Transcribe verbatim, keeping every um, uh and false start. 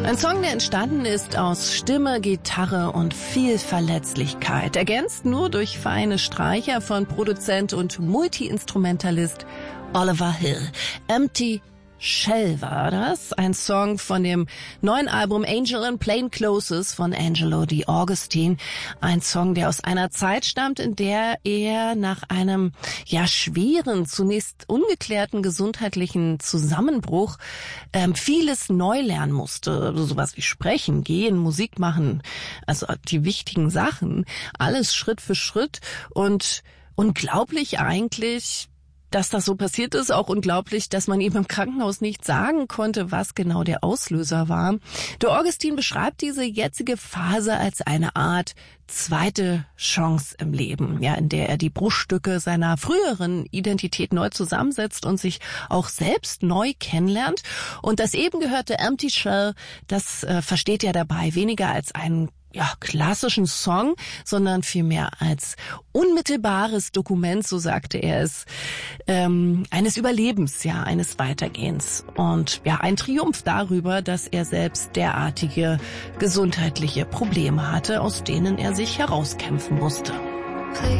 Ein Song, der entstanden ist aus Stimme, Gitarre und viel Verletzlichkeit. Ergänzt nur durch feine Streicher von Produzent und Multi-Instrumentalist Oliver Hill. Empty Shell war das, ein Song von dem neuen Album Angel in Plain Clothes von Angelo DeAugustine. Ein Song, der aus einer Zeit stammt, in der er nach einem ja schweren, zunächst ungeklärten gesundheitlichen Zusammenbruch ähm, vieles neu lernen musste. Also sowas wie sprechen, gehen, Musik machen, also die wichtigen Sachen, alles Schritt für Schritt. Und unglaublich eigentlich, dass das so passiert ist, auch unglaublich, dass man ihm im Krankenhaus nicht sagen konnte, was genau der Auslöser war. DeAugustine beschreibt diese jetzige Phase als eine Art zweite Chance im Leben, ja, in der er die Bruchstücke seiner früheren Identität neu zusammensetzt und sich auch selbst neu kennenlernt. Und das eben gehörte Empty Shell, das äh, versteht er dabei weniger als einen ja, klassischen Song, sondern vielmehr als unmittelbares Dokument, so sagte er es, ähm, eines Überlebens, ja, eines Weitergehens. Und ja, ein Triumph darüber, dass er selbst derartige gesundheitliche Probleme hatte, aus denen er sich herauskämpfen musste.